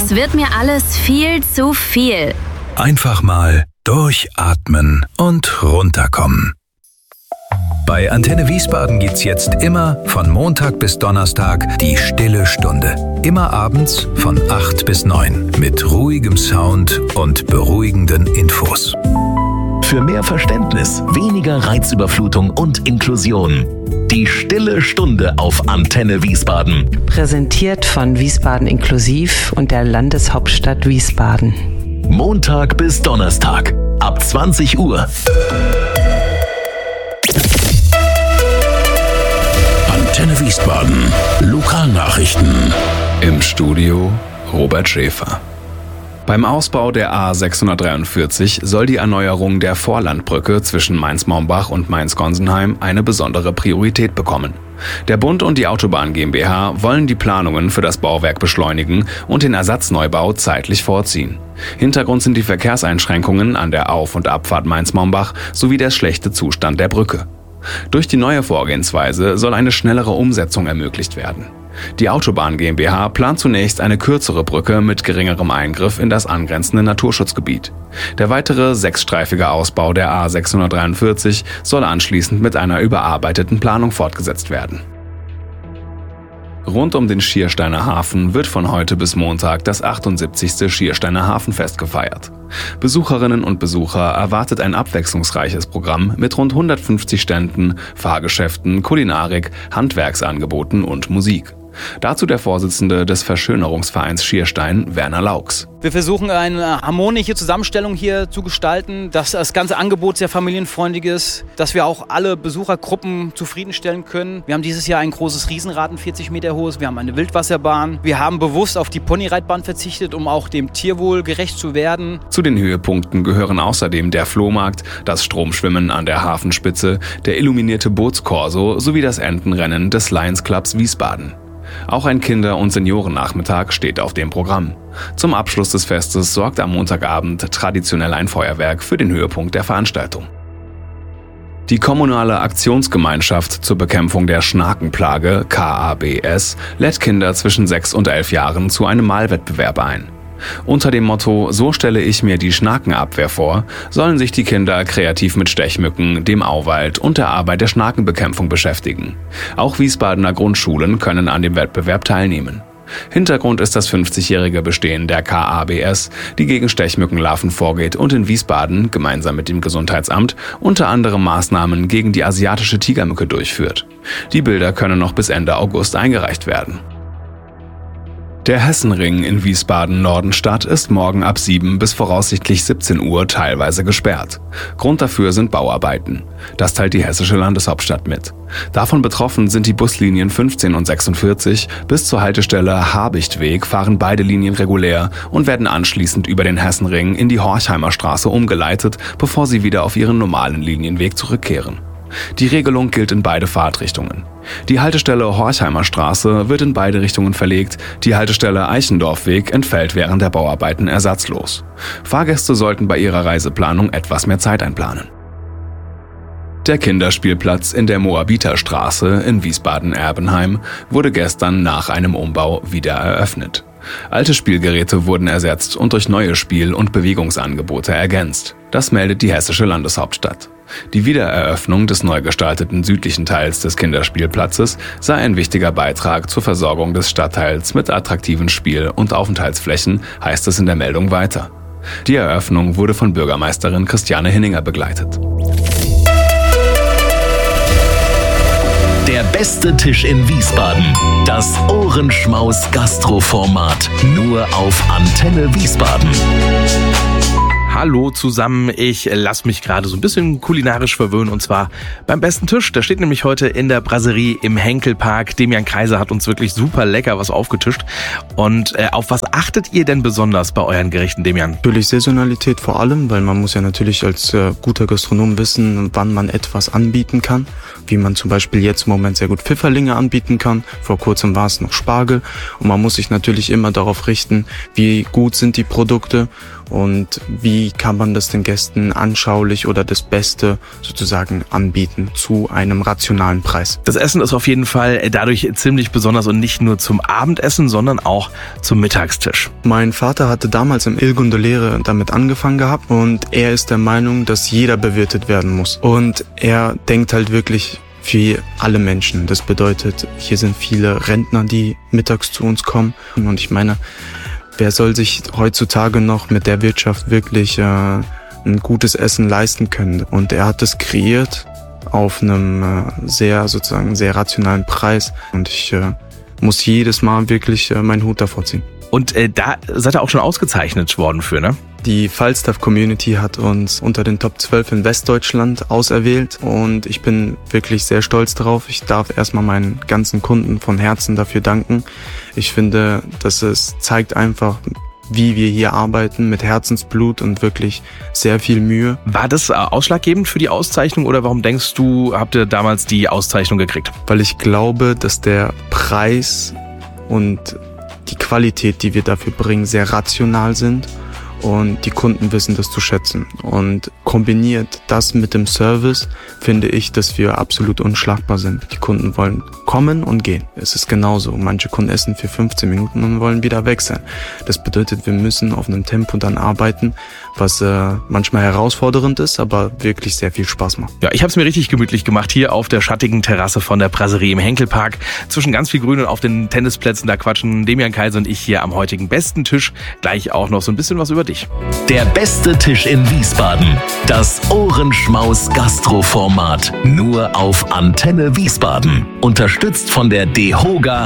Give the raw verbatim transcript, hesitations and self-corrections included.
Das wird mir alles viel zu viel. Einfach mal durchatmen und runterkommen. Bei Antenne Wiesbaden gibt's jetzt immer von Montag bis Donnerstag die Stille Stunde. Immer abends von acht bis neun mit ruhigem Sound und beruhigenden Infos. Für mehr Verständnis, weniger Reizüberflutung und Inklusion. Die Stille Stunde auf Antenne Wiesbaden. Präsentiert von Wiesbaden Inklusiv und der Landeshauptstadt Wiesbaden. Montag bis Donnerstag ab zwanzig Uhr. Antenne Wiesbaden. Lokalnachrichten. Im Studio Robert Schäfer. Beim Ausbau der A sechshundertdreiundvierzig soll die Erneuerung der Vorlandbrücke zwischen Mainz-Mombach und Mainz-Gonsenheim eine besondere Priorität bekommen. Der Bund und die Autobahn GmbH wollen die Planungen für das Bauwerk beschleunigen und den Ersatzneubau zeitlich vorziehen. Hintergrund sind die Verkehrseinschränkungen an der Auf- und Abfahrt Mainz-Mombach sowie der schlechte Zustand der Brücke. Durch die neue Vorgehensweise soll eine schnellere Umsetzung ermöglicht werden. Die Autobahn GmbH plant zunächst eine kürzere Brücke mit geringerem Eingriff in das angrenzende Naturschutzgebiet. Der weitere sechsstreifige Ausbau der A sechshundertdreiundvierzig soll anschließend mit einer überarbeiteten Planung fortgesetzt werden. Rund um den Schiersteiner Hafen wird von heute bis Montag das achtundsiebzigste Schiersteiner Hafenfest gefeiert. Besucherinnen und Besucher erwartet ein abwechslungsreiches Programm mit rund hundertfünfzig Ständen, Fahrgeschäften, Kulinarik, Handwerksangeboten und Musik. Dazu der Vorsitzende des Verschönerungsvereins Schierstein, Werner Laux. Wir versuchen eine harmonische Zusammenstellung hier zu gestalten, dass das ganze Angebot sehr familienfreundlich ist, dass wir auch alle Besuchergruppen zufriedenstellen können. Wir haben dieses Jahr ein großes Riesenrad, ein vierzig Meter hohes, wir haben eine Wildwasserbahn. Wir haben bewusst auf die Ponyreitbahn verzichtet, um auch dem Tierwohl gerecht zu werden. Zu den Höhepunkten gehören außerdem der Flohmarkt, das Stromschwimmen an der Hafenspitze, der illuminierte Bootskorso sowie das Entenrennen des Lions Clubs Wiesbaden. Auch ein Kinder- und Seniorennachmittag steht auf dem Programm. Zum Abschluss des Festes sorgt am Montagabend traditionell ein Feuerwerk für den Höhepunkt der Veranstaltung. Die kommunale Aktionsgemeinschaft zur Bekämpfung der Schnakenplage, K A B S, lädt Kinder zwischen sechs und elf Jahren zu einem Malwettbewerb ein. Unter dem Motto »So stelle ich mir die Schnakenabwehr vor« sollen sich die Kinder kreativ mit Stechmücken, dem Auwald und der Arbeit der Schnakenbekämpfung beschäftigen. Auch Wiesbadener Grundschulen können an dem Wettbewerb teilnehmen. Hintergrund ist das fünfzigjährige Bestehen der K A B S, die gegen Stechmückenlarven vorgeht und in Wiesbaden, gemeinsam mit dem Gesundheitsamt, unter anderem Maßnahmen gegen die asiatische Tigermücke durchführt. Die Bilder können noch bis Ende August eingereicht werden. Der Hessenring in Wiesbaden-Nordenstadt ist morgen ab sieben bis voraussichtlich siebzehn Uhr teilweise gesperrt. Grund dafür sind Bauarbeiten. Das teilt die hessische Landeshauptstadt mit. Davon betroffen sind die Buslinien fünfzehn und sechsundvierzig. Bis zur Haltestelle Habichtweg fahren beide Linien regulär und werden anschließend über den Hessenring in die Horchheimer Straße umgeleitet, bevor sie wieder auf ihren normalen Linienweg zurückkehren. Die Regelung gilt in beide Fahrtrichtungen. Die Haltestelle Horchheimer Straße wird in beide Richtungen verlegt, die Haltestelle Eichendorfweg entfällt während der Bauarbeiten ersatzlos. Fahrgäste sollten bei ihrer Reiseplanung etwas mehr Zeit einplanen. Der Kinderspielplatz in der Moabiterstraße in Wiesbaden-Erbenheim wurde gestern nach einem Umbau wieder eröffnet. Alte Spielgeräte wurden ersetzt und durch neue Spiel- und Bewegungsangebote ergänzt. Das meldet die hessische Landeshauptstadt. Die Wiedereröffnung des neu gestalteten südlichen Teils des Kinderspielplatzes sei ein wichtiger Beitrag zur Versorgung des Stadtteils mit attraktiven Spiel- und Aufenthaltsflächen, heißt es in der Meldung weiter. Die Eröffnung wurde von Bürgermeisterin Christiane Hinninger begleitet. Der beste Tisch in Wiesbaden. Das Ohrenschmaus-Gastro-Format. Nur auf Antenne Wiesbaden. Hallo zusammen, ich lasse mich gerade so ein bisschen kulinarisch verwöhnen und zwar beim besten Tisch. Der steht nämlich heute in der Brasserie im Henkelpark. Demian Kaiser hat uns wirklich super lecker was aufgetischt. Und äh, auf was achtet ihr denn besonders bei euren Gerichten, Demian? Natürlich Saisonalität vor allem, weil man muss ja natürlich als äh, guter Gastronom wissen, wann man etwas anbieten kann. Wie man zum Beispiel jetzt im Moment sehr gut Pfifferlinge anbieten kann. Vor kurzem war es noch Spargel. Und man muss sich natürlich immer darauf richten, wie gut sind die Produkte und wie kann man das den Gästen anschaulich oder das Beste sozusagen anbieten zu einem rationalen Preis. Das Essen ist auf jeden Fall dadurch ziemlich besonders und nicht nur zum Abendessen, sondern auch zum Mittagstisch. Mein Vater hatte damals im Il Gondoliere damit angefangen gehabt und er ist der Meinung, dass jeder bewirtet werden muss. Und er denkt halt wirklich für alle Menschen. Das bedeutet, hier sind viele Rentner, die mittags zu uns kommen. Und ich meine, wer soll sich heutzutage noch mit der Wirtschaft wirklich äh, ein gutes Essen leisten können? Und er hat es kreiert auf einem äh, sehr, sozusagen, sehr rationalen Preis. Und ich äh, muss jedes Mal wirklich äh, meinen Hut davor ziehen. Und äh, da seid ihr auch schon ausgezeichnet worden für, ne? Die Falstaff-Community hat uns unter den Top zwölf in Westdeutschland auserwählt und ich bin wirklich sehr stolz darauf. Ich darf erstmal meinen ganzen Kunden von Herzen dafür danken. Ich finde, dass es zeigt einfach, wie wir hier arbeiten, mit Herzensblut und wirklich sehr viel Mühe. War das ausschlaggebend für die Auszeichnung oder warum denkst du, habt ihr damals die Auszeichnung gekriegt? Weil ich glaube, dass der Preis und die Qualität, die wir dafür bringen, sehr rational sind. Und die Kunden wissen das zu schätzen. Und kombiniert das mit dem Service, finde ich, dass wir absolut unschlagbar sind. Die Kunden wollen kommen und gehen. Es ist genauso. Manche Kunden essen für fünfzehn Minuten und wollen wieder weg sein. Das bedeutet, wir müssen auf einem Tempo dann arbeiten, was äh, manchmal herausfordernd ist, aber wirklich sehr viel Spaß macht. Ja, ich habe es mir richtig gemütlich gemacht hier auf der schattigen Terrasse von der Brasserie im Henkelpark. Zwischen ganz viel Grün und auf den Tennisplätzen, da quatschen Demian Kaiser und ich hier am heutigen besten Tisch. Gleich auch noch so ein bisschen was über dich. Der beste Tisch in Wiesbaden. Das Ohrenschmaus-Gastro-Format. Nur auf Antenne Wiesbaden. Unterstützt von der DEHOGA